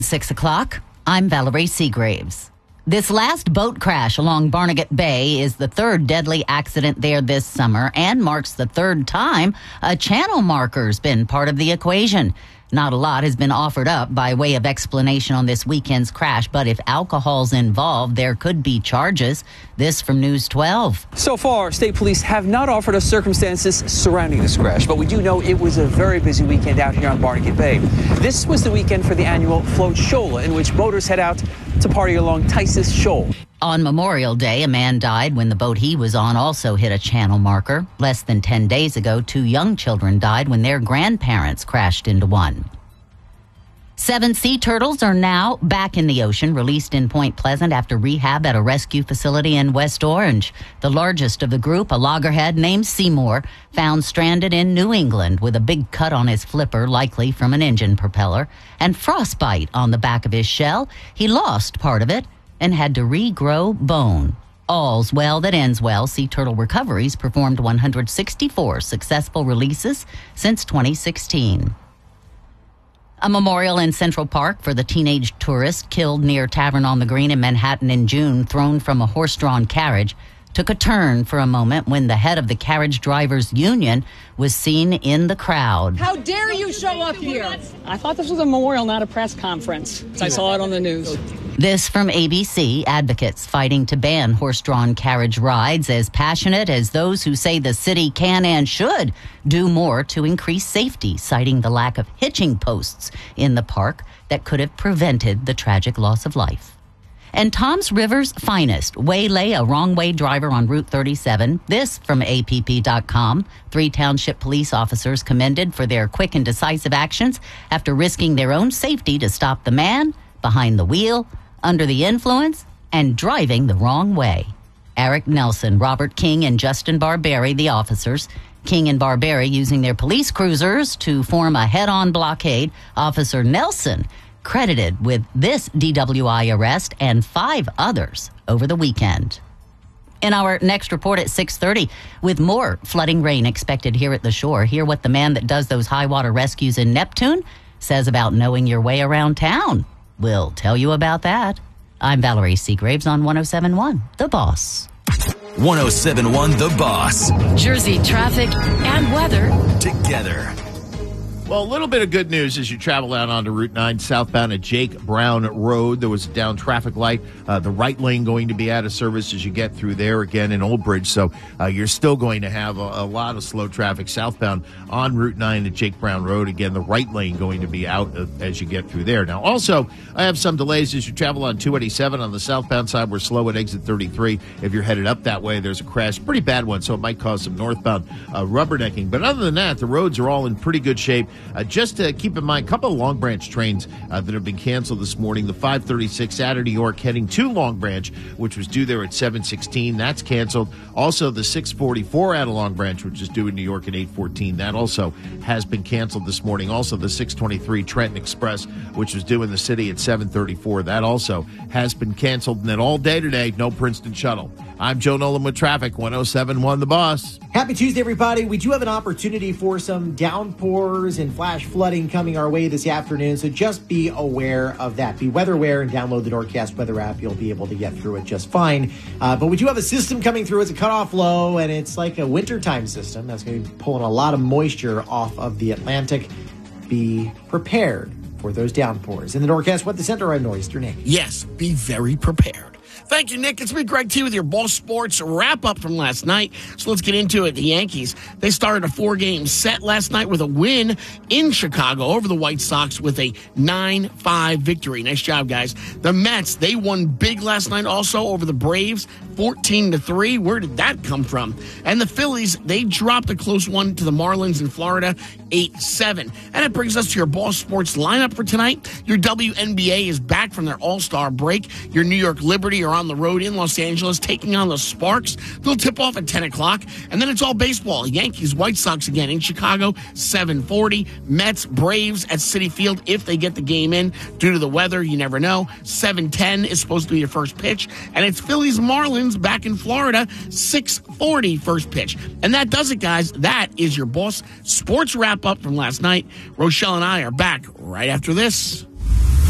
6 o'clock, I'm Valerie Seagraves. This last boat crash along Barnegat Bay is the third deadly accident there this summer and marks the third time a channel marker's been part of the equation. Not a lot has been offered up by way of explanation on this weekend's crash, but if alcohol's involved, there could be charges. This from News 12. So far, state police have not offered us circumstances surrounding this crash, but we do know it was a very busy weekend out here on Barnegat Bay. This was the weekend for the annual Float Shola, in which boaters head out to party along Tisis Shoal. On Memorial Day, a man died when the boat he was on also hit a channel marker. Less than 10 days ago, 2 young children died when their grandparents crashed into one. 7 sea turtles are now back in the ocean, released in Point Pleasant after rehab at a rescue facility in West Orange. The largest of the group, a loggerhead named Seymour, found stranded in New England with a big cut on his flipper, likely from an engine propeller, and frostbite on the back of his shell. He lost part of it and had to regrow bone. All's well that ends well. Sea Turtle Recoveries performed 164 successful releases since 2016. A memorial in Central Park for the teenage tourist killed near Tavern on the Green in Manhattan in June, thrown from a horse-drawn carriage, took a turn for a moment when the head of the Carriage Drivers Union was seen in the crowd. How dare you show up here? I thought this was a memorial, not a press conference. I saw it on the news. This from ABC. Advocates fighting to ban horse-drawn carriage rides, as passionate as those who say the city can and should do more to increase safety, citing the lack of hitching posts in the park that could have prevented the tragic loss of life. And Toms River's finest waylay a wrong-way driver on Route 37. This from APP.com. 3 township police officers commended for their quick and decisive actions after risking their own safety to stop the man behind the wheel, under the influence, and driving the wrong way. Eric Nelson, Robert King, and Justin Barberi, the officers. King and Barberi using their police cruisers to form a head-on blockade. Officer Nelson credited with this DWI arrest and 5 others over the weekend. In our next report at 6:30, with more flooding rain expected here at the shore, hear what the man that does those high water rescues in Neptune says about knowing your way around town. We'll tell you about that. I'm Valerie Seagraves on 107.1 The Boss. 107.1 The Boss. Jersey traffic and weather Together. Well, a little bit of good news as you travel out onto Route 9 southbound at Jake Brown Road. There was a down traffic light. The right lane going to be out of service as you get through there again in Old Bridge. So you're still going to have a lot of slow traffic southbound on Route 9 at Jake Brown Road. Again, the right lane going to be out as you get through there. Now, also, I have some delays as you travel on 287 on the southbound side. We're slow at exit 33. If you're headed up that way, there's a crash. Pretty bad one, so it might cause some northbound rubbernecking. But other than that, the roads are all in pretty good shape. Just to keep in mind, a couple of Long Branch trains that have been canceled this morning. The 536 out of New York heading to Long Branch, which was due there at 7:16. That's canceled. Also, the 644 out of Long Branch, which is due in New York at 8:14. That also has been canceled this morning. Also, the 623 Trenton Express, which was due in the city at 7:34. That also has been canceled. And then all day today, no Princeton shuttle. I'm Joe Nolan with traffic, 107.1 The Boss. Happy Tuesday, everybody. We do have an opportunity for some downpours and flash flooding coming our way this afternoon, so just be aware of that. Be weather aware and download the Northcast Weather app. You'll be able to get through it just fine. But we do have a system coming through. It's a cutoff low, and it's like a wintertime system that's going to be pulling a lot of moisture off of the Atlantic. Be prepared for those downpours. In the Northcast Weather Center, I'm Northeastern Nate. Yes, be very prepared. Thank you, Nick. It's me, Greg T, with your Ball Sports wrap-up from last night. So let's get into it. The Yankees, they started a 4-game set last night with a win in Chicago over the White Sox with a 9-5 victory. Nice job, guys. The Mets, they won big last night also over the Braves, 14-3. Where did that come from? And the Phillies, they dropped a close one to the Marlins in Florida, 8-7. And it brings us to your Ball Sports lineup for tonight. Your WNBA is back from their All-Star break. Your New York Liberty are on the road in Los Angeles taking on the Sparks. They'll tip off at 10 o'clock. And then it's all baseball. Yankees, White Sox again in Chicago, 7:40. Mets, Braves at Citi Field if they get the game in. Due to the weather, you never know. 7:10 is supposed to be your first pitch. And it's Phillies, Marlins back in Florida, 6:40 first pitch. And that does it, guys. That is your Boss Sports wrap-up from last night. Rochelle and I are back right after this.